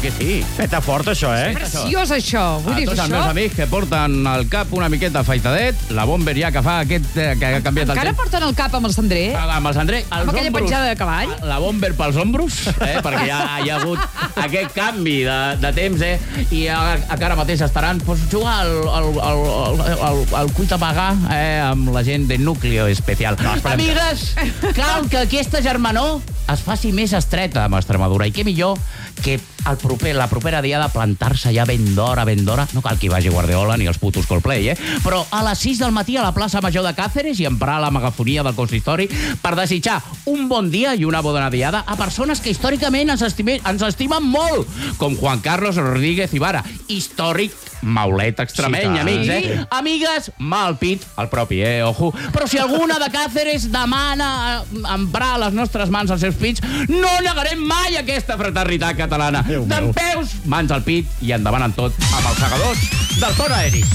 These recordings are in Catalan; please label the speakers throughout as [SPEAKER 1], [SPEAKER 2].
[SPEAKER 1] que sí.
[SPEAKER 2] Peta fort, això,
[SPEAKER 3] Preciós, això. Vull dir,
[SPEAKER 1] tots els
[SPEAKER 3] això...
[SPEAKER 1] meus amics que porten el cap una miqueta afaitadet, la Bomber ja que fa aquest... que ha canviat el
[SPEAKER 3] Encara
[SPEAKER 1] temps.
[SPEAKER 3] porten el cap amb el cendrer?
[SPEAKER 1] Amb el cendrer,
[SPEAKER 3] Amb aquella petjada de cavall?
[SPEAKER 1] La Bomber pels ombros, perquè ja hi ha hagut aquest canvi de temps, i ara mateix estaran jugar al cuita pagà amb la gent de Núcleo Especial. Amigues, cal que aquesta germanor es faci més estreta amb Extremadura. I què millor que la propera diada plantar-se ja ben d'hora. No cal que hi vagi Guardiola ni els putos Coldplay, però a les 6 del matí a la plaça Major de Càceres i emprar la megafonia del consistori per desitjar un bon dia i una bona diada a persones que històricament ens estimen molt, com Juan Carlos Rodríguez Ibarra, històric maulet extremeny, amics, Amigues, mal pit, el propi, ojo. Però si alguna de Càceres demana emprar les nostres mans als seus pits, no negarem mai aquesta fraternitat catalana. D'en peus, mans al pit i endavant en tot amb els segadors del pont aeri.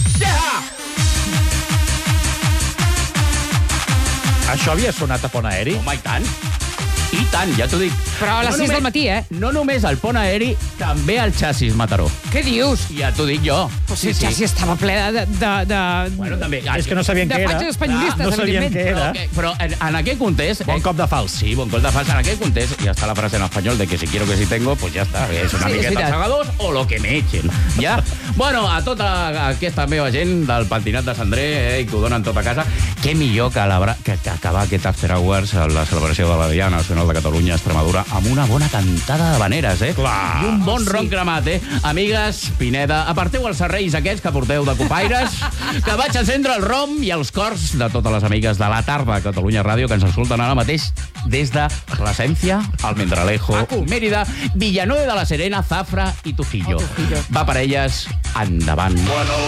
[SPEAKER 2] Això havia sonat a pont aeri?
[SPEAKER 1] Home, i tant, ja t'ho dic.
[SPEAKER 3] Però a les 6 del matí,
[SPEAKER 1] No només el pont aeri, també el xassis Mataró.
[SPEAKER 3] Què dius?
[SPEAKER 1] Ja t'ho dic jo.
[SPEAKER 3] Sí, el xassis estava ple de...
[SPEAKER 1] Bueno, també.
[SPEAKER 2] És que no sabien què era.
[SPEAKER 3] De patges espanyolistes,
[SPEAKER 2] no sabien què era.
[SPEAKER 1] Però en aquest context...
[SPEAKER 2] Bon cop de fals.
[SPEAKER 1] Sí, bon cop de fals. En aquest context ja està la frase en espanyol de que si quiero que si tengo, pues ya está. És una miqueta els segadors o lo que me echen. Ja? Bueno, a tota aquesta meva gent del pentinat de Cendrer, i que ho donen tot a casa, què millor que acabar aquest After Hours a la celebració de la Diada Nacional de Catalunya, Extremadura, amb una bona cantada de veneres,
[SPEAKER 2] Clar.
[SPEAKER 1] I un bon ron cremat, Amigues, Pineda, aparteu els serrells aquests que porteu de copaires, que vaig encendre el rom i els cors de totes les amigues de la tarda a Catalunya Ràdio, que ens escolten ara mateix des de Plasencia, Almendralejo, Mérida, Villanueva de la Serena, Zafra i Tufillo. Va per elles, endavant.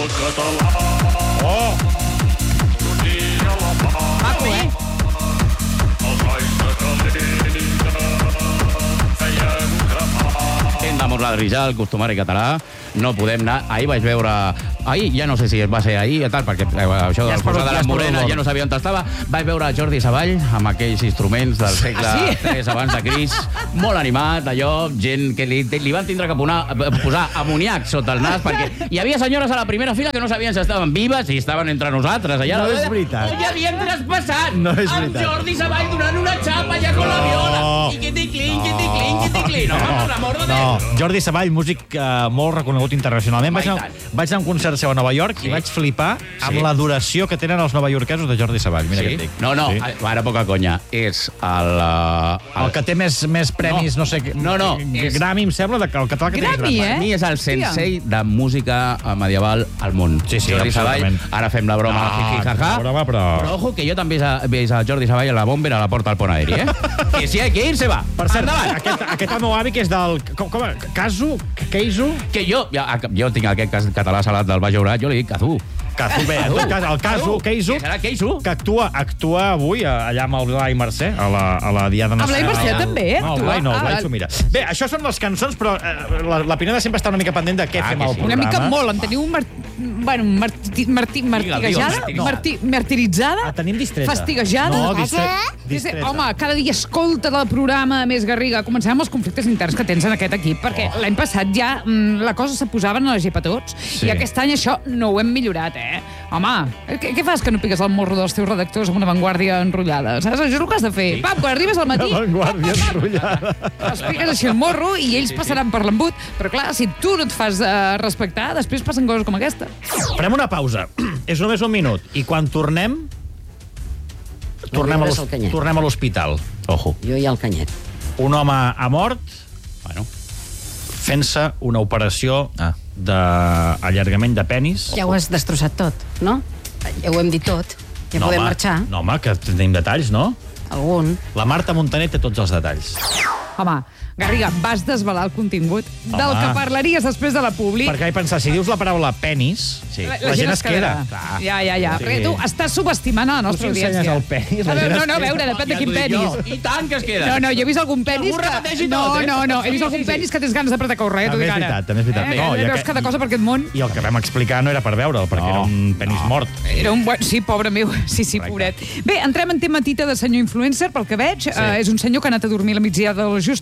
[SPEAKER 1] Damos la risa, el costumari català. No podem anar. Ahir vaig veure... Ahir, ja no sé si va ser ahir o tal, perquè això de la posada de la Morena ja no sabia on estava. Vaig veure Jordi Savall amb aquells instruments del segle III abans de Crist. Molt animat, allò, gent que li van tindre que posar amoniac sota el nas, perquè hi havia senyores a la primera fila que no sabien si estaven vives i estaven entre nosaltres. Allà
[SPEAKER 2] no és veritat.
[SPEAKER 1] Ja havien traspassat.
[SPEAKER 2] No és veritat.
[SPEAKER 1] Amb Jordi Savall donant una xapa ja con la viola. I quiticlin. No, per l'amor de Déu.
[SPEAKER 2] Jordi Savall, músic molt reconegut internacionalment. Vaig anar a un concert seu a Nova York i vaig flipar amb la duració que tenen els novaiorquesos de Jordi Savall. Mira què et dic.
[SPEAKER 1] No, ara poca conya. És
[SPEAKER 2] el que té més premis, no sé...
[SPEAKER 1] No.
[SPEAKER 2] Grammy, em sembla, el català que té més Grammy.
[SPEAKER 1] Per mi és el sensei de música medieval al món.
[SPEAKER 2] Sí,
[SPEAKER 1] Jordi Savall, ara fem la broma, jiji-jaja. Però ojo, que jo també he vist a Jordi Savall a la Bomber a la porta del pont aeri, Que si hay que ir, se va.
[SPEAKER 2] Per cert, aquest el meu avi, que és del... Com? Casu? Keisu?
[SPEAKER 1] Que jo tinc aquest català salat del Baix Llobregat, jo li dic Cazú.
[SPEAKER 2] Cazú, bé, el Casu, Keisu,
[SPEAKER 1] que serà Keisu,
[SPEAKER 2] que actua avui allà amb el Blai Mercè, a la Diada Nacional.
[SPEAKER 3] Amb Blai Mercè també?
[SPEAKER 2] No, el Blai no, el Blai s'ho mira. Bé, això són les cançons, però la Pineda sempre està una mica pendent de què fem al programa.
[SPEAKER 3] Una mica molt, en teniu martiritzada?
[SPEAKER 2] Tenim distreta.
[SPEAKER 3] Fastiguejada?
[SPEAKER 2] No, distreta.
[SPEAKER 3] Home, cada dia escolta el programa més Garriga. Comencem amb els conflictes interns que tens en aquest equip, perquè l'any passat ja la cosa se posava a la gep a tots, i aquest any això no ho hem millorat, Home, què fas que no piques el morro dels teus redactors amb una vanguardia enrotllada? Saps? Això és el que has de fer. Pam, quan arribes al matí...
[SPEAKER 2] Una vanguardia enrotllada.
[SPEAKER 3] Els piques així el morro i ells passaran per l'embut. Però clar, si tu no et fas respectar, després passen coses com aquesta.
[SPEAKER 2] Farem una pausa. És només un minut. I quan tornem... Tornem a l'hospital. Ojo.
[SPEAKER 4] Jo i el Canyet.
[SPEAKER 2] Un home ha mort... Bueno... fent-se una operació d'allargament de penis.
[SPEAKER 4] Ja ho has destrossat tot, no? Ja ho hem dit tot. Ja podem marxar.
[SPEAKER 2] No, home, que tenim detalls, no?
[SPEAKER 4] Algun.
[SPEAKER 2] La Marta Montaner té tots els detalls.
[SPEAKER 3] Home, Garriga, vas desvelar el contingut del que parlaries després de la publi.
[SPEAKER 2] Perquè vaig pensar, si dius la paraula penis, la gent es queda.
[SPEAKER 3] Ja. Perquè tu estàs subestimant a la nostra audiència.
[SPEAKER 2] Tu si ensenyes el penis, la gent es queda.
[SPEAKER 3] No, a veure, depèn de quin penis.
[SPEAKER 1] I tant que es queda.
[SPEAKER 3] No, jo he vist algun penis que... No, he vist algun penis que tens ganes d'apretar corre, t'ho dic ara.
[SPEAKER 2] També és veritat.
[SPEAKER 3] Veus cada cosa per aquest món.
[SPEAKER 2] I el que vam explicar no era per veure'l, perquè era un penis mort.
[SPEAKER 3] Era un... Sí, pobre meu. Sí, pobret. Bé, entrem en tema tita de senyor influencer, pel que veig. És un senyor que ha anat a dormir a la migdia dels justos arran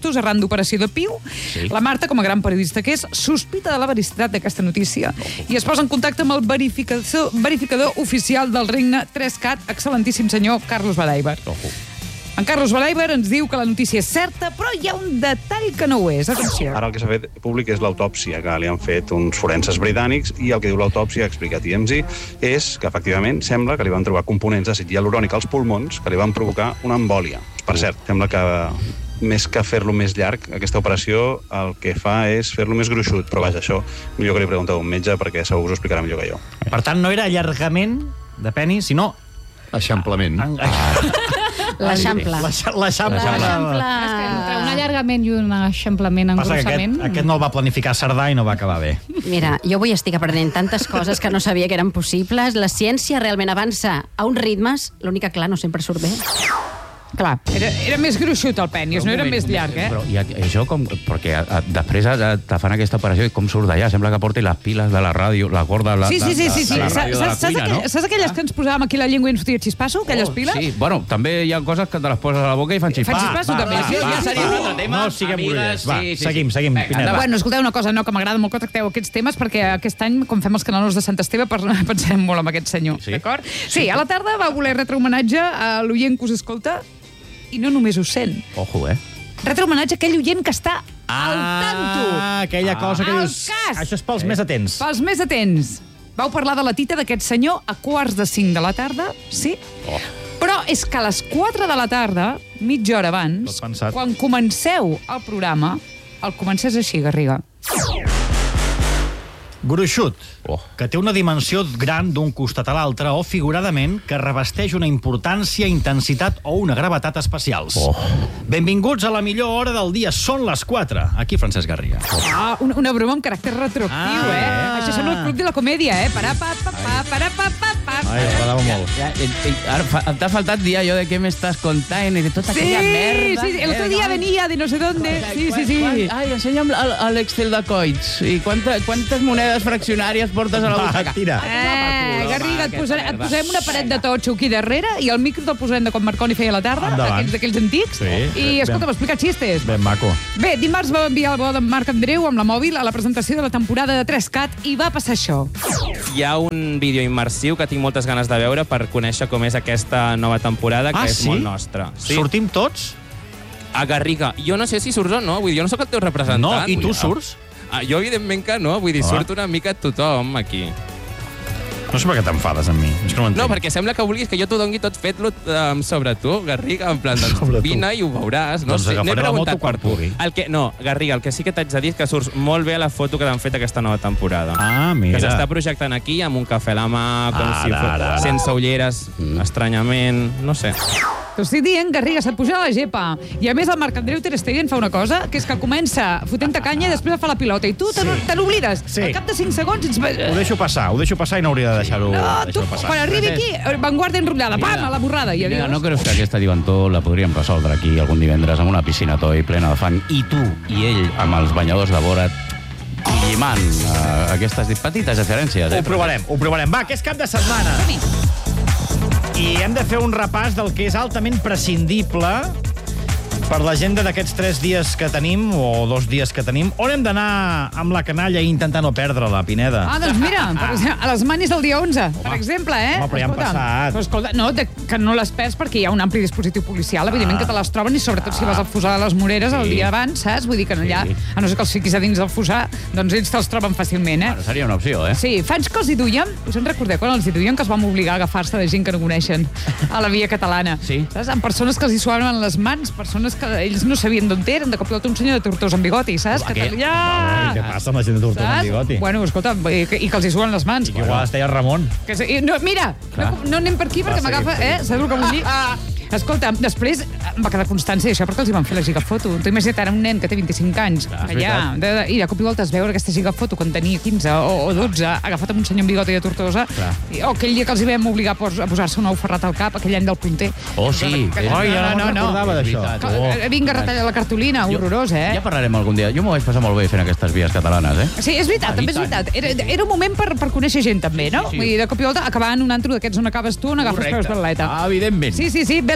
[SPEAKER 3] d'operació de Piu.
[SPEAKER 1] Sí.
[SPEAKER 3] La Marta, com a gran periodista que és, sospita de la veracitat d'aquesta notícia i es posa en contacte amb el verificador oficial del regne 3CAT, excel·lentíssim senyor Carlos Balaibar. En Carlos Balaibar ens diu que la notícia és certa, però hi ha un detall que no ho és. Atenció.
[SPEAKER 5] Ara el que s'ha fet públic és l'autòpsia que li han fet uns forenses britànics i el que diu l'autòpsia, ha explicat TMZ, és que efectivament sembla que li van trobar components d'àcid hialurònic als pulmons que li van provocar una embòlia. Per cert, sembla que més que fer-lo més llarg, aquesta operació el que fa és fer-lo més gruixut. Però vaja, això millor que li pregunteu a un metge perquè segur us ho explicarà millor que jo.
[SPEAKER 2] Per tant, no era allargament de penis, sinó...
[SPEAKER 6] Eixamplament.
[SPEAKER 4] L'eixample.
[SPEAKER 2] L'eixample.
[SPEAKER 7] És que entre un allargament i un eixamplament,
[SPEAKER 2] Passa que
[SPEAKER 7] engrossament...
[SPEAKER 2] aquest no el va planificar Cerdà i no va acabar bé.
[SPEAKER 4] Mira, jo avui estic aprenent tantes coses que no sabia que eren possibles. La ciència realment avança a uns ritmes. L'únic que, clar, no sempre surt bé.
[SPEAKER 3] Clar, era més gruixut el penis, no era més llarg, eh?
[SPEAKER 1] Però i això com... Perquè després te fan aquesta operació i com surt d'allà? Sembla que porti les piles de la ràdio, la corda de la
[SPEAKER 3] Sí.
[SPEAKER 1] ràdio de la cuina, no?
[SPEAKER 3] Saps aquelles que ens posàvem aquí la llengua i ens fotia xispasso, aquelles piles?
[SPEAKER 1] Sí, bueno, també hi ha coses que te les poses a la boca i fan xispar.
[SPEAKER 3] Fan xispasso, també.
[SPEAKER 1] Ja seria un altre tema.
[SPEAKER 2] No siguem
[SPEAKER 1] amigues,
[SPEAKER 2] grollers. Va, seguim,
[SPEAKER 1] Vinga,
[SPEAKER 2] Pineda.
[SPEAKER 1] endavant.
[SPEAKER 3] Bueno, escolteu una cosa, no, que m'agrada molt que tracteu aquests temes, perquè aquest any, com fem els canals de Sant Esteve, pensarem molt en aquest senyor,
[SPEAKER 1] Sí?
[SPEAKER 3] d'acord? Sí, a la tarda va voler retre homenatge a l'oient que us escolta, i no només ho sent.
[SPEAKER 1] Ojo,
[SPEAKER 3] Retre homenatge a aquell oient que està al tanto.
[SPEAKER 2] Aquella cosa que
[SPEAKER 3] Al
[SPEAKER 2] dius...
[SPEAKER 3] cas.
[SPEAKER 2] Això és pels més atents.
[SPEAKER 3] Pels més atents. Vau parlar de la tita d'aquest senyor a 4:45 de la tarda, sí? Però és que a les 4 de la tarda, mitja hora abans,
[SPEAKER 2] Tot pensat.
[SPEAKER 3] quan comenceu el programa, el comencés així, Garriga.
[SPEAKER 2] Gruixut, que té una dimensió gran d'un costat a l'altre, o figuradament, que revesteix una importància, intensitat o una gravetat especials. Benvinguts a la millor hora del dia. Són les 4. Aquí Francesc Garriga.
[SPEAKER 3] Ah, una broma amb caràcter retroactiu, Això sona el club de la comèdia, Para.
[SPEAKER 2] Ai, m'agradava molt.
[SPEAKER 1] Ara t'ha faltat dir allò de què m'estàs contant i de tota aquella merda.
[SPEAKER 3] Sí, el otro día venía de no sé dónde. Sí.
[SPEAKER 1] Ai, ensenya'm l'Excel de Coits. I quantes monedes fraccionàries portes a la butxaca?
[SPEAKER 2] Tira.
[SPEAKER 3] Garriga, et posarem una paret de totxo aquí darrere i el micro te'l posarem de com Marconi feia a la tarda,
[SPEAKER 2] Endavant.
[SPEAKER 3] d'aquells antics.
[SPEAKER 2] Sí.
[SPEAKER 3] I, escolta, m'explica xistes.
[SPEAKER 2] Ben maco.
[SPEAKER 3] Bé, dimarts va enviar el bo de Marc Andreu amb la mòbil a la presentació de la temporada de 3CAT i va passar això.
[SPEAKER 8] Hi ha un vídeo immersiu que tinc moltes ganes de veure per conèixer com és aquesta nova temporada, que és molt nostra. Sí.
[SPEAKER 2] Sortim tots?
[SPEAKER 8] A Garriga. Jo no sé si surts o no, vull dir, jo no sóc el teu representant.
[SPEAKER 2] No, i tu surts?
[SPEAKER 8] Jo, evidentment que no, vull dir, surt una mica tothom aquí.
[SPEAKER 2] No sé per què t'enfades amb mi. És que no
[SPEAKER 8] No, perquè sembla que vulguis que jo t'ho doni tot fet-lo sobre tu, Garriga, en plan,
[SPEAKER 2] Sobre tu.
[SPEAKER 8] vine i ho veuràs. No
[SPEAKER 2] Doncs
[SPEAKER 8] sé,
[SPEAKER 2] agafaré la moto quan pugui.
[SPEAKER 8] No, Garriga, el que sí que t'haig de dir és que surts molt bé a la foto que t'han fet aquesta nova temporada.
[SPEAKER 2] Ah, mira.
[SPEAKER 8] Que s'està projectant aquí amb un cafè a la mà, com si fos sense ulleres, estranyament, no sé.
[SPEAKER 3] T'ho estic dient, Garriga, se't puja la gepa. I a més el Marc Andreu Ter Stegen fa una cosa, que és que comença fotent-te canya i després fa la pilota. I tu te n'oblides.
[SPEAKER 2] Sí.
[SPEAKER 3] Al cap de 5 segons...
[SPEAKER 2] Ho deixo passar i no hauria de deixar-ho
[SPEAKER 3] Tu,
[SPEAKER 2] passar.
[SPEAKER 3] quan arribi aquí, Vanguardia enrotllada, pam, a la borrada. I
[SPEAKER 1] Mira,
[SPEAKER 3] adiós.
[SPEAKER 1] no creus que aquesta diventó la podríem resoldre aquí algun divendres amb una piscina toi plena de fang i tu i ell amb els banyadors de vora llimant aquestes petites diferències.
[SPEAKER 2] Ho provarem. Va, que és cap de setmana. I hem de fer un repàs del que és altament prescindible per l'agenda d'aquests 3 dies que tenim, o 2 dies que tenim. On hem d'anar amb la canalla i intentar no perdre-la, Pineda?
[SPEAKER 3] Ah, doncs mira, per exemple, a les manis del dia 11, per exemple,
[SPEAKER 2] Home, però ja han passat.
[SPEAKER 3] Però escolta, no, que no les perds perquè hi ha un ampli dispositiu policial, evidentment que te les troben, i sobretot si vas al Fossar de les Moreres el dia abans, saps? Vull dir que allà, a no ser que els fiquis a dins del Fossar, doncs ells te'ls troben fàcilment,
[SPEAKER 1] Ara seria una opció,
[SPEAKER 3] Sí, fa anys que els hi duien, us en recordeu quan els hi duien que es van obligar a agafar-se de gent que no coneixen a la via catalana?
[SPEAKER 1] Sí.
[SPEAKER 3] Saps? Amb persones que els hi suaven les mans, persones que ells no sabien d'on eren, de cop i volta un senyor de Tortosa amb bigoti, saps?
[SPEAKER 2] Què passa amb la gent de Tortosa amb bigoti?
[SPEAKER 3] Bueno, escolta, i que els hi suen les mans.
[SPEAKER 2] I que igual es deia Ramon.
[SPEAKER 3] No, mira, no anem per aquí perquè m'agafa, saps el que vull dir? Escolta, després em va quedar constància d'això perquè els hi van fer la gigafoto. Tu imagina't ara un nen que té 25 anys allà, i de cop i volta es veure aquesta gigafoto quan tenia 15 o 12, agafat amb un senyor amb bigoti de Tortosa, o aquell dia que els hi vam obligar a posar-se un ou ferrat al cap, aquell any del punter.
[SPEAKER 1] Oh, sí.
[SPEAKER 2] No recordava d'això.
[SPEAKER 3] Vinga, retalla la cartolina, horrorós,
[SPEAKER 1] Ja parlarem algun dia. Jo m'ho vaig passar molt bé fent aquestes vies catalanes,
[SPEAKER 3] Sí, és veritat, també és veritat. Era un moment per conèixer gent, també, no?
[SPEAKER 1] Sí.
[SPEAKER 3] Vull dir, de cop i volta, acabar en un antro d'aquests on acabes tu, on agafes peus d'atleta.
[SPEAKER 1] Evidentment.
[SPEAKER 3] Sí. Bé,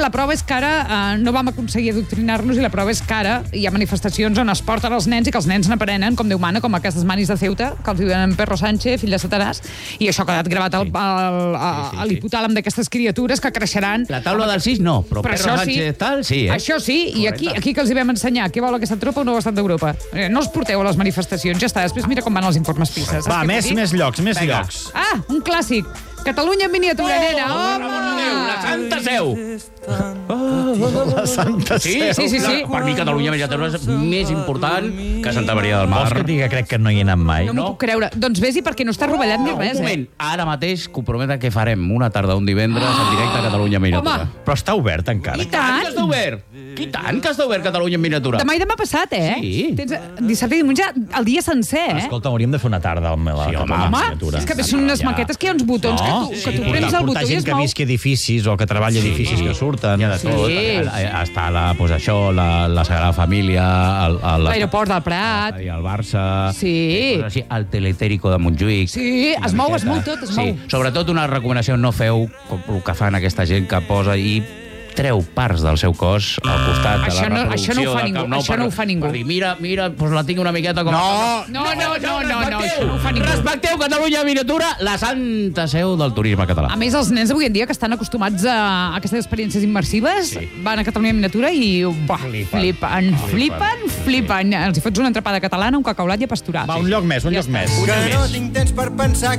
[SPEAKER 3] la prova és que ara no vam aconseguir adoctrinar-nos i la prova és que ara hi ha manifestacions on es porten els nens i que els nens n'aprenen, com Déu mana, com aquestes manis de Ceuta, que els diuen Perro Sánchez, fill de Satanàs, i això ha quedat gravat a l'hipotàlem d'aquestes criatures que creixeran...
[SPEAKER 1] La taula del 6 no, però Perro Sánchez tal, sí,
[SPEAKER 3] Això sí, i aquí que els hi vam ensenyar què vol aquesta tropa o no estat d'Europa. No els porteu a les manifestacions, ja està, després mira com van els informes PISA.
[SPEAKER 2] Va, més llocs.
[SPEAKER 3] Ah, un clàssic. Catalunya en miniatura, nena.
[SPEAKER 1] La Santa Seu.
[SPEAKER 2] La Santa Seu.
[SPEAKER 3] Sí.
[SPEAKER 1] Per mi Catalunya en miniatura és més important que Santa Maria del Mar.
[SPEAKER 2] Vols que et digui que crec que no hi he anat mai?
[SPEAKER 3] No m'ho puc creure. Doncs vés-hi perquè no està rovellat ni res,
[SPEAKER 1] Un moment, ara mateix comprometo que farem una tarda, un divendres, en directe a Catalunya en miniatura.
[SPEAKER 3] Home.
[SPEAKER 2] Però està obert encara.
[SPEAKER 3] I tant.
[SPEAKER 1] Que està obert? I tant que està obert Catalunya en miniatura.
[SPEAKER 3] Demà i demà passat,
[SPEAKER 1] Sí.
[SPEAKER 3] Tens dissabte i diumenge el dia sencer,
[SPEAKER 2] Escolta, hauríem de fer una tarda a la Catalunya en miniatura.
[SPEAKER 3] És que són unes maquetes que hi ha uns botons que tu prems el botó i
[SPEAKER 2] gent
[SPEAKER 3] es
[SPEAKER 2] que
[SPEAKER 3] mou.
[SPEAKER 2] visqui edificis o que treballi edificis que surten.
[SPEAKER 1] Hi ha de tot. Està la Sagrada Família,
[SPEAKER 3] L'aeroport del Prat.
[SPEAKER 1] el Barça,
[SPEAKER 3] Sí.
[SPEAKER 1] el Teletérico de Montjuïc.
[SPEAKER 3] Sí, es mou tot, es mou.
[SPEAKER 1] Sobretot una recomanació, no feu com el que fan aquesta gent que posa i treu parts del seu cos al costat de la reproducció.
[SPEAKER 3] Això no ho fa ningú, això no ho fa ningú.
[SPEAKER 1] Per dir, mira, doncs la tinc una miqueta com...
[SPEAKER 3] No, això no ho fa ningú.
[SPEAKER 1] Respecteu Catalunya en miniatura, la Santa Seu del turisme català.
[SPEAKER 3] A més, els nens avui en dia que estan acostumats a aquestes experiències immersives van a Catalunya en miniatura i flipen. Els hi fots una entrapada catalana, un cacaulat i a pasturar.
[SPEAKER 2] Va, un lloc més.
[SPEAKER 6] Que no tinc temps per pensar,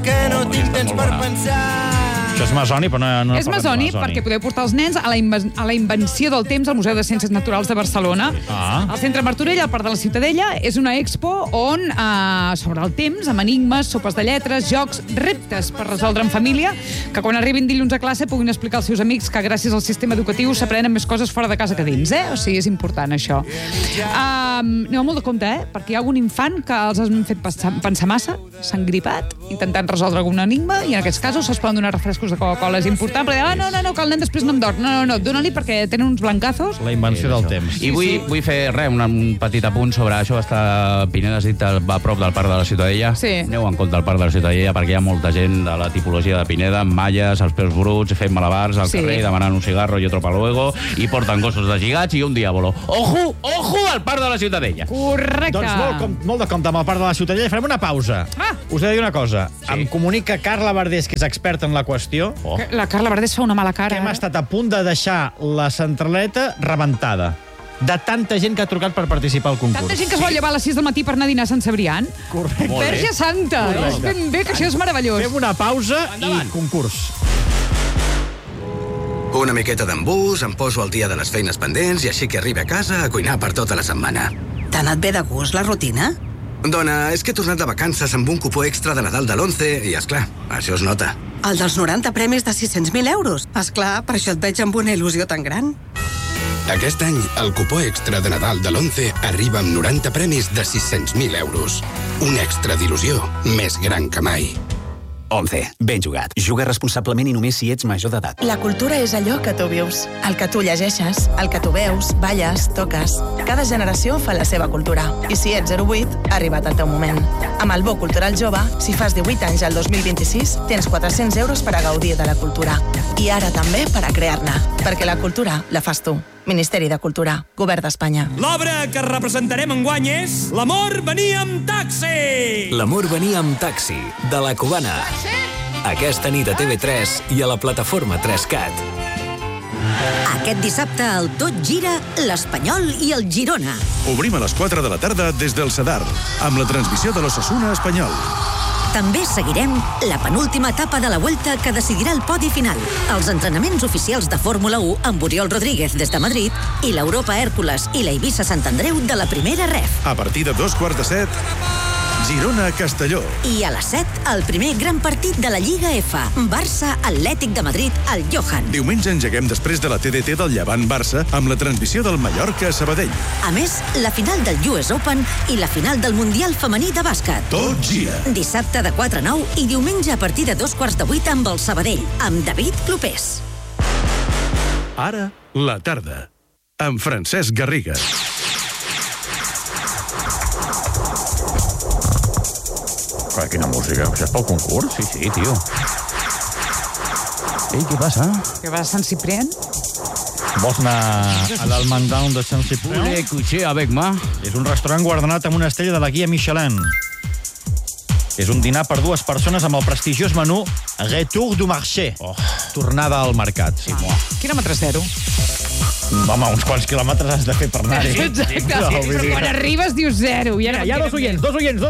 [SPEAKER 2] Això és masoni, però no
[SPEAKER 3] És masoni perquè podeu portar els nens a la invenció del temps al Museu de Ciències Naturals de Barcelona. Al Centre Martorell, al Parc de la Ciutadella, és una expo on, sobre el temps, amb enigmes, sopes de lletres, jocs, reptes per resoldre en família, que quan arribin dilluns a classe puguin explicar als seus amics que gràcies al sistema educatiu s'aprenen més coses fora de casa que dins, O sigui, és important, això. Aneu molt de compte, perquè hi ha algun infant que els han fet pensar massa, s'han gripat, intentant resoldre algun enigma, i en aquests casos es poden donar refrescos de Coca-Cola. És important, perquè no, que el nen després no em dorm. No, dona-li perquè tenen uns blancazos.
[SPEAKER 2] La invenció del temps.
[SPEAKER 1] I vull fer un petit apunt sobre això. Pineda has dit a prop del Parc de la Ciutadella.
[SPEAKER 3] Sí.
[SPEAKER 1] Aneu en compte al Parc de la Ciutadella perquè hi ha molta gent de la tipologia de Pineda, amb malles, els peus bruts, fent malabars al carrer, demanant un cigarro i otro pa luego, i porten gossos de gigats i un diàbolo. Ojo al Parc de la Ciutadella.
[SPEAKER 3] Correcte.
[SPEAKER 2] Doncs molt de compte amb el Parc de la Ciutadella. Farem una pausa. Us he de dir una cosa. Em comunica Carla Verdés, que és experta en la qüestió,
[SPEAKER 3] La Carla Verdés fa una mala cara.
[SPEAKER 2] que hem estat a punt de deixar la centraleta rebentada de tanta gent que ha trucat per participar al concurs.
[SPEAKER 3] Tanta gent que es vol llevar a les 6 del matí per anar a dinar a Sant Cebrián.
[SPEAKER 2] Correcte.
[SPEAKER 3] Verge Santa! És ben bé que això és meravellós.
[SPEAKER 2] Fem una pausa i concurs.
[SPEAKER 9] Una miqueta d'embús, em poso al dia de les feines pendents i així que arribi a casa a cuinar per tota la setmana.
[SPEAKER 10] T'ha anat bé de gust, la rutina?
[SPEAKER 9] Dona, és que he tornat de vacances amb un cupó extra de Nadal de l'11 i, esclar, això es nota.
[SPEAKER 10] El dels 90 premis de 600.000 euros. Esclar, per això et veig amb una il·lusió tan gran.
[SPEAKER 9] Aquest any, el cupó extra de Nadal de l'11 arriba amb 90 premis de 600.000 euros. Un extra d'il·lusió més gran que mai.
[SPEAKER 11] 11. Ben jugat. Juga responsablement i només si ets major d'edat.
[SPEAKER 12] La cultura és allò que tu vius, el que tu llegeixes, el que tu veus, balles, toques. Cada generació fa la seva cultura. I si ets 08, ha arribat el teu moment. Amb el Bo Cultural Jove, si fas 18 anys al 2026, tens 400 euros per a gaudir de la cultura. I ara també per a crear-ne. Perquè la cultura la fas tu. Ministeri de Cultura, Govern d'Espanya.
[SPEAKER 13] L'obra que representarem enguany és L'amor venia amb taxi!
[SPEAKER 11] L'amor venia amb taxi, de la Cubana. Aquesta nit a TV3 i a la plataforma 3CAT.
[SPEAKER 14] Aquest dissabte el Tot Gira, l'Espanyol i el Girona.
[SPEAKER 15] Obrim a les 4 de la tarda des del Sadar, amb la transmissió de l'Osasuna Espanyol.
[SPEAKER 14] També seguirem la penúltima etapa de la Vuelta que decidirà el podi final, els entrenaments oficials de Fórmula 1 amb Oriol Rodríguez des de Madrid i l'Europa Hèrcules i la Eivissa Sant Andreu de la primera ref.
[SPEAKER 15] A partir de 2:45, Girona-Castelló.
[SPEAKER 14] I a les 7, el primer gran partit de la Lliga F, Barça-Atlètic de Madrid al Johan.
[SPEAKER 15] Diumenge engeguem després de la TDT del Llevant-Barça amb la transmissió del Mallorca-Sabadell.
[SPEAKER 14] A més, la final del US Open i la final del Mundial Femení de Bàsquet.
[SPEAKER 15] Tot gira.
[SPEAKER 14] Dissabte de 4 a 9 i diumenge a partir de 7:15 amb el Sabadell, amb David Clopés.
[SPEAKER 15] Ara, la tarda, amb Francesc Garriga.
[SPEAKER 2] Quina música. Això és pel concurs?
[SPEAKER 1] Sí, tio. Ei, què passa?
[SPEAKER 3] Que va a Sant Ciprián?
[SPEAKER 2] Vols anar a l'Almandang de Saint-Cyprien?
[SPEAKER 1] Le coucher avec moi.
[SPEAKER 2] És un restaurant guardonat amb una estrella de la guia Michelin. És un dinar per 2 persones amb el prestigiós menú Retour du Marché. Tornada al mercat. Sí,
[SPEAKER 3] Quilòmetre zero.
[SPEAKER 2] Home, uns quants quilòmetres has de fer per anar-hi.
[SPEAKER 3] Exacte, però quan arribes dius zero.
[SPEAKER 2] Hi ha dos oients!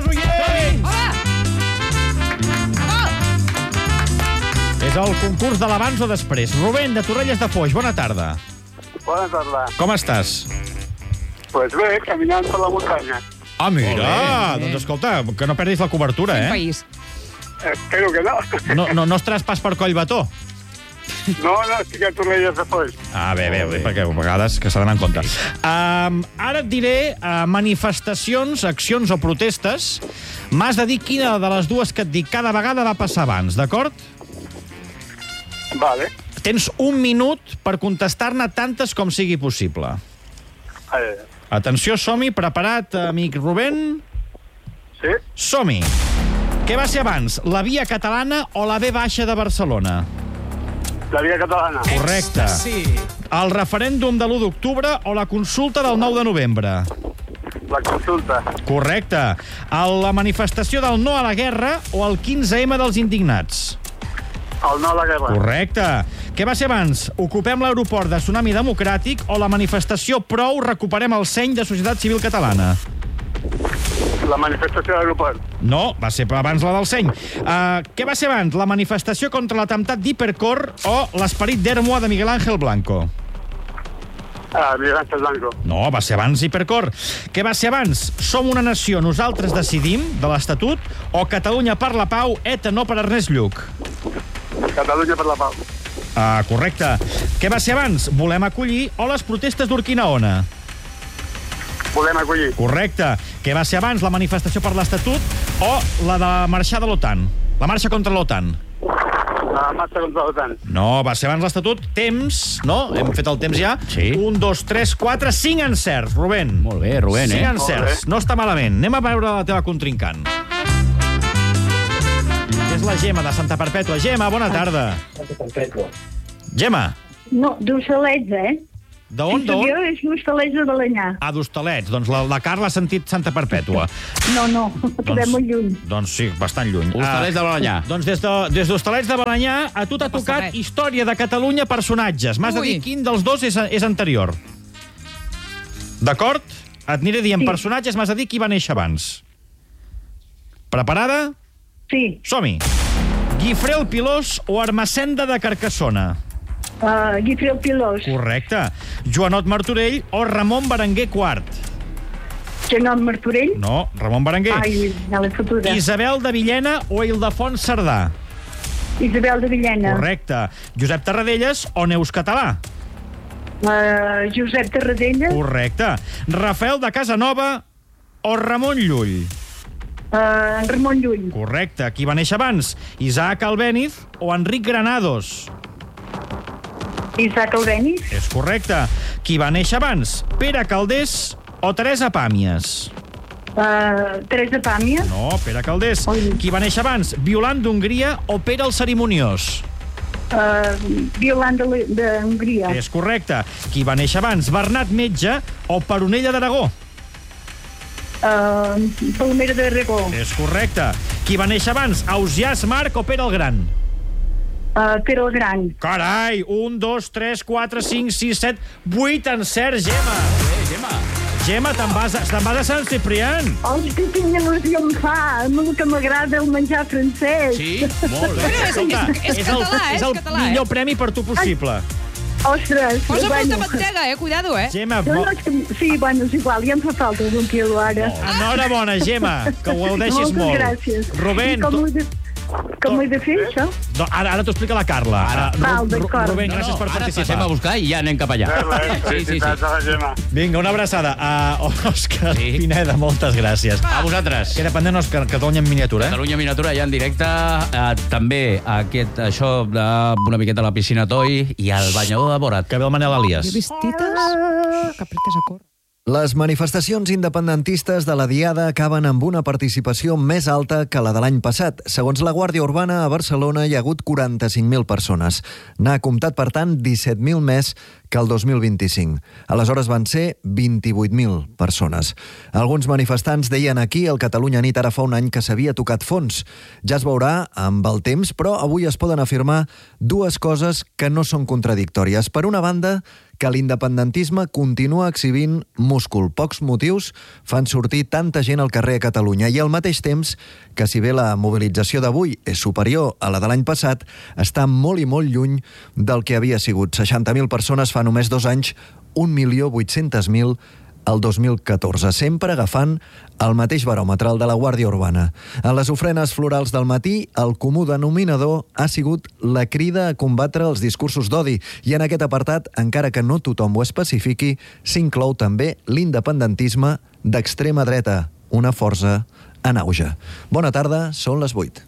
[SPEAKER 2] És el concurs de l'abans o després. Rubén, de Torrelles de Foix, bona tarda.
[SPEAKER 16] Bona tarda.
[SPEAKER 2] Com estàs?
[SPEAKER 16] Pues bé, caminant per la muntanya.
[SPEAKER 2] Ah, mira! Doncs escolta, que no perdis la cobertura, eh?
[SPEAKER 3] País.
[SPEAKER 16] Espero que no.
[SPEAKER 2] No estaràs pas per Collbató?
[SPEAKER 16] No, estic a Torrelles de Foix.
[SPEAKER 2] Ah, bé, perquè a vegades que s'ha d'anar en compte. Ara et diré manifestacions, accions o protestes. M'has de dir quina de les dues que et dic cada vegada va passar abans, d'acord?
[SPEAKER 16] Vale.
[SPEAKER 2] Tens 1 minut per contestar-ne tantes com sigui possible. Atenció, som-hi. Preparat, amic Rubén?
[SPEAKER 16] Sí.
[SPEAKER 2] Som-hi. Què va ser abans, la Via Catalana o la V baixa de Barcelona?
[SPEAKER 16] La Via Catalana.
[SPEAKER 2] Correcte. El referèndum de l'1 d'octubre o la consulta del 9 de novembre?
[SPEAKER 16] La consulta.
[SPEAKER 2] Correcte. La manifestació del no a la guerra o el 15M dels indignats?
[SPEAKER 16] El no a la guerra.
[SPEAKER 2] Correcte. Què va ser abans? Ocupem l'aeroport de Tsunami Democràtic o la manifestació Prou recuperem el seny de Societat Civil Catalana?
[SPEAKER 16] La manifestació de l'aeroport.
[SPEAKER 2] No, va ser abans la del seny. Què va ser abans? La manifestació contra l'atemptat d'Hipercor o l'esperit d'Hermoa de Miguel Ángel Blanco?
[SPEAKER 16] Miguel Ángel Blanco.
[SPEAKER 2] No, va ser abans Hipercor. Què va ser abans? Som una nació, nosaltres decidim, de l'Estatut, o Catalunya per la pau, ETA no per Ernest Lluch?
[SPEAKER 16] Catalunya per la pau.
[SPEAKER 2] Correcte. Què va ser abans? Volem acollir o les protestes d'Urquinaona?
[SPEAKER 16] Volem acollir.
[SPEAKER 2] Correcte. Què va ser abans? La manifestació per l'Estatut o la de marxar de l'OTAN? La marxa contra l'OTAN?
[SPEAKER 16] La marxa contra l'OTAN.
[SPEAKER 2] No, va ser abans l'Estatut. Temps, no? Hem fet el temps ja.
[SPEAKER 1] Sí.
[SPEAKER 2] 1, 2, 3, 4, 5 encerts, Rubén.
[SPEAKER 1] Molt bé, Rubén,
[SPEAKER 2] 5 encerts. No està malament. Anem a veure la teva contrincant. És la Gemma, de Santa Perpètua. Gemma, bona tarda.
[SPEAKER 17] Santa Perpètua.
[SPEAKER 2] Gemma.
[SPEAKER 17] No, d'Hostalets,
[SPEAKER 2] D'on?
[SPEAKER 17] Jo és d'Hostalets de Balenyà.
[SPEAKER 2] d'Hostalets. Doncs la Carla ha sentit Santa Perpètua.
[SPEAKER 17] No, quedem molt lluny.
[SPEAKER 2] Doncs sí, bastant lluny.
[SPEAKER 1] Hostalets de Balenyà.
[SPEAKER 2] Doncs des d'Hostalets de Balenyà a tu t'ha tocat Història de Catalunya, personatges. M'has de dir quin dels dos és anterior. D'acord? Et aniré dient personatges, m'has de dir qui va néixer abans. Preparada?
[SPEAKER 17] Sí.
[SPEAKER 2] Som-hi. Guifré el Pilós o Ermessenda de Carcassona?
[SPEAKER 17] Guifré el Pilós.
[SPEAKER 2] Correcte. Joanot Martorell o Ramon Berenguer IV?
[SPEAKER 17] Joanot Martorell?
[SPEAKER 2] No, Ramon Berenguer.
[SPEAKER 17] Ai, ja l'he fotuda.
[SPEAKER 2] Isabel de Villena o Ildefons Cerdà?
[SPEAKER 17] Isabel de Villena.
[SPEAKER 2] Correcte. Josep Tarradellas o Neus Català?
[SPEAKER 17] Josep Tarradellas.
[SPEAKER 2] Correcte. Rafael de Casanova o Ramon Llull?
[SPEAKER 17] Ramon Llull.
[SPEAKER 2] Correcte. Qui va néixer abans? Isaac Albéniz o Enric Granados?
[SPEAKER 17] Isaac Albéniz.
[SPEAKER 2] És correcte. Qui va néixer abans? Pere Calders o Teresa Pàmies?
[SPEAKER 17] Teresa Pàmies.
[SPEAKER 2] No, Pere Calders. Qui va néixer abans? Violant d'Hongria o Pere el Cerimoniós?
[SPEAKER 17] Violant d'Hongria.
[SPEAKER 2] És correcte. Qui va néixer abans? Bernat Metge o Peronella d'Aragó?
[SPEAKER 17] Palmera d'Aragó.
[SPEAKER 2] És correcte. Qui va néixer abans? Ausiàs Marc o Pere el Gran?
[SPEAKER 17] Pere el Gran.
[SPEAKER 2] Carai, 1, 2, 3, 4, 5, 6, 7, 8 encerts, Gemma. Gemma, te'n vas a Sant Ciprián.
[SPEAKER 17] Que quina il·lusió em fa. El que m'agrada el menjar francès.
[SPEAKER 2] Sí? Molt bé.
[SPEAKER 3] És català,
[SPEAKER 2] és el millor premi per tu possible.
[SPEAKER 17] Ostres.
[SPEAKER 3] Posa més de mantega, cuidado,
[SPEAKER 2] Gemma,
[SPEAKER 17] sí, bueno, és igual, ja em fa falta un quilo ara.
[SPEAKER 2] Enhorabona, Gemma, que ho gaudeixis molt.
[SPEAKER 17] Moltes gràcies.
[SPEAKER 2] Rubén,
[SPEAKER 17] com ho he de fer, això?
[SPEAKER 2] Ara t'ho explica la Carla.
[SPEAKER 17] Val, d'acord.
[SPEAKER 2] Rubén, gràcies per participar.
[SPEAKER 1] Ara passem a buscar i ja anem cap allà.
[SPEAKER 16] Sí.
[SPEAKER 2] Vinga, una abraçada. Òscar Pineda, moltes gràcies.
[SPEAKER 1] A vosaltres.
[SPEAKER 2] Queda pendent Catalunya en miniatura,
[SPEAKER 1] Catalunya en miniatura, ja en directe. També això d'una miqueta a la piscina Toi i el banyador de Borat.
[SPEAKER 2] Que ve el Manel Elias.
[SPEAKER 3] Jo he vist tites que apretes a córrer.
[SPEAKER 18] Les manifestacions independentistes de la Diada acaben amb una participació més alta que la de l'any passat. Segons la Guàrdia Urbana, a Barcelona hi ha hagut 45.000 persones. N'ha comptat, per tant, 17.000 més que el 2025. Aleshores van ser 28.000 persones. Alguns manifestants deien aquí, al Catalunya Nit, ara fa un any, que s'havia tocat fons. Ja es veurà amb el temps, però avui es poden afirmar dues coses que no són contradictòries. Per una banda, que l'independentisme continua exhibint múscul. Pocs motius fan sortir tanta gent al carrer a Catalunya i al mateix temps que, si bé la mobilització d'avui és superior a la de l'any passat, està molt i molt lluny del que havia sigut. 60.000 persones fa només 2 anys, 1.800.000 el 2014, sempre agafant el mateix baròmetre, el de la Guàrdia Urbana. En les ofrenes florals del matí, el comú denominador ha sigut la crida a combatre els discursos d'odi, i en aquest apartat, encara que no tothom ho especifiqui, s'inclou també l'independentisme d'extrema dreta, una força en auge. Bona tarda, són les 8.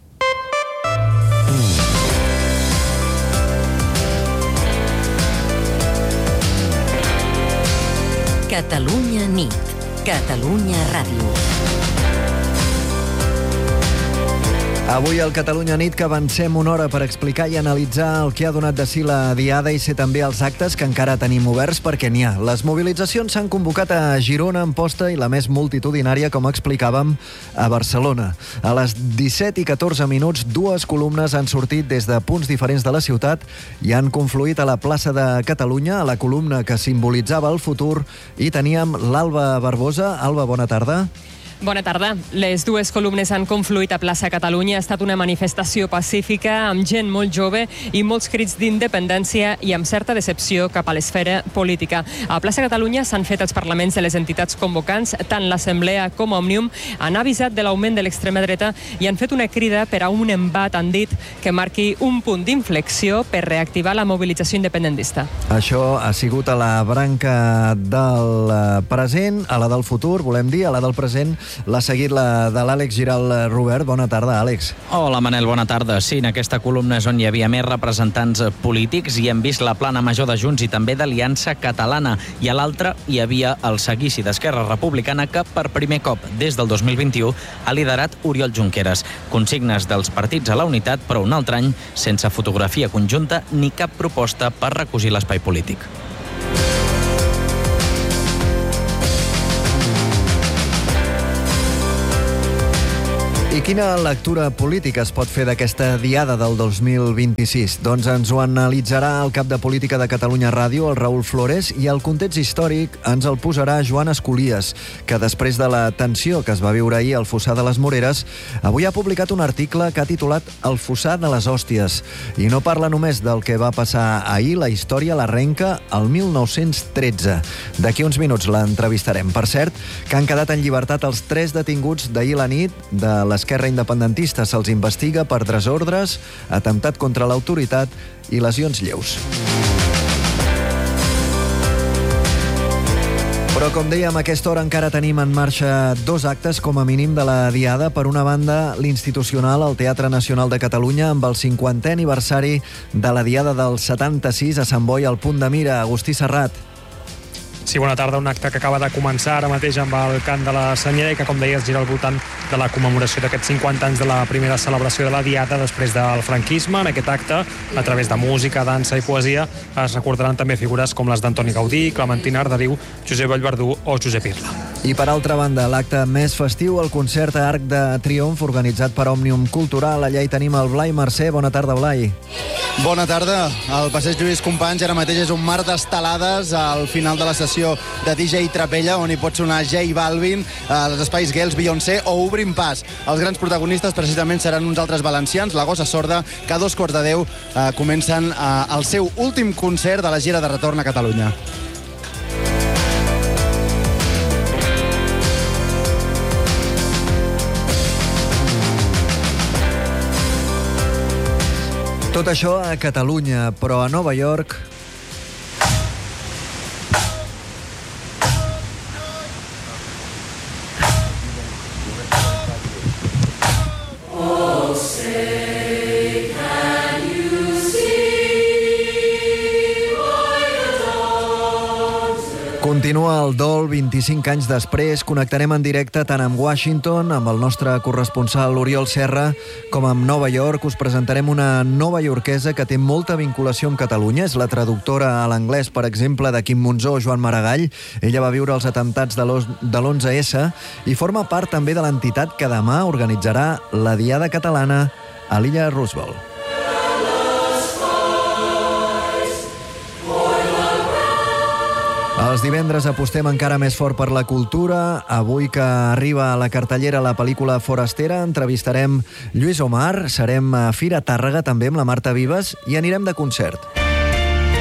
[SPEAKER 14] Catalunya Nit. Catalunya Ràdio.
[SPEAKER 18] Avui al Catalunya Nit, que avancem una hora per explicar i analitzar el que ha donat de si la Diada i ser també els actes que encara tenim oberts, perquè n'hi ha. Les mobilitzacions s'han convocat a Girona, Amposta, i la més multitudinària, com explicàvem, a Barcelona. A les 17 i 14 minuts, 2 columnes han sortit des de punts diferents de la ciutat i han confluït a la plaça de Catalunya, a la columna que simbolitzava el futur, i teníem l'Alba Barbosa. Alba, bona tarda.
[SPEAKER 19] Bona tarda. Les 2 columnes han confluït a plaça Catalunya. Ha estat una manifestació pacífica, amb gent molt jove i molts crits d'independència i amb certa decepció cap a l'esfera política. A plaça Catalunya s'han fet els parlaments de les entitats convocants, tant l'Assemblea com Òmnium, han avisat de l'augment de l'extrema dreta i han fet una crida per a un embat, han dit, que marqui un punt d'inflexió per reactivar la mobilització independentista.
[SPEAKER 18] Això ha sigut a la branca del present, a la del futur, volem dir, a la del present. L'ha seguit la de l'Àlex Giral. Robert, bona tarda, Àlex.
[SPEAKER 1] Hola, Manel, bona tarda. Sí, en aquesta columna és on hi havia més representants polítics i hem vist la plana major de Junts i també d'Aliança Catalana. I a l'altra hi havia el seguici d'Esquerra Republicana, que per primer cop des del 2021 ha liderat Oriol Junqueras. Consignes dels partits a la unitat, però un altre any sense fotografia conjunta ni cap proposta per recosir l'espai polític.
[SPEAKER 18] I quina lectura política es pot fer d'aquesta Diada del 2026? Doncs ens ho analitzarà el cap de Política de Catalunya Ràdio, el Raül Flores, i el context històric ens el posarà Joan Escolies, que després de la tensió que es va viure ahir al Fossar de les Moreres, avui ha publicat un article que ha titulat El Fossar de les Hòsties. I no parla només del que va passar ahir, la història l'arrenca al 1913. D'aquí uns minuts l'entrevistarem. Per cert, que han quedat en llibertat els 3 detinguts d'ahir la nit de l'Esquerra Independentista. Se'ls investiga per desordres, atemptat contra l'autoritat i lesions lleus. Però, com dèiem, a aquesta hora encara tenim en marxa 2 actes, com a mínim, de la Diada. Per una banda, l'institucional al Teatre Nacional de Catalunya, amb el 50è aniversari de la Diada del 76 a Sant Boi, al Punt de Mira. Agustí Serrat.
[SPEAKER 20] Sí, bona tarda. Un acte que acaba de començar ara mateix amb el cant de la Senyera i que, com deies, gira al voltant de la commemoració d'aquests 50 anys de la primera celebració de la Diada després del franquisme. En aquest acte, a través de música, dansa i poesia, es recordaran també figures com les d'Antoni Gaudí, Clementina Arderiu, Josep Vallverdú o Josep Irla.
[SPEAKER 18] I per altra banda, l'acte més festiu, el concert a Arc de Triomf, organitzat per Òmnium Cultural. Allà hi tenim el Blai Mercè. Bona tarda, Blai.
[SPEAKER 21] Bona tarda. El passeig Lluís Companys ara mateix és un mar d'estelades al final de la sessió de DJ Trapella, on hi pot sonar J Balvin, els espais Gels, Beyoncé o Obrim Pas. Els grans protagonistes precisament seran uns altres valencians, la Gossa Sorda, que a 2:15 comencen el seu últim concert de la gira de retorn a Catalunya.
[SPEAKER 18] Tot això a Catalunya, però a Nova York... Continua Continua el dol 25 anys després. Connectarem en directe tant amb Washington, amb el nostre corresponsal Oriol Serra, com amb Nova York. Us presentarem una novaiorquesa que té molta vinculació amb Catalunya. És la traductora a l'anglès, per exemple, de Quim Monzó o Joan Maragall. Ella va viure els atemptats de l'11S i forma part també de l'entitat que demà organitzarà la Diada Catalana a l'illa Roosevelt. Els divendres apostem encara més fort per la cultura. Avui que arriba a la cartellera la pel·lícula Forastera, entrevistarem Lluís Omar, serem a Fira Tàrrega també amb la Marta Vives i anirem de concert.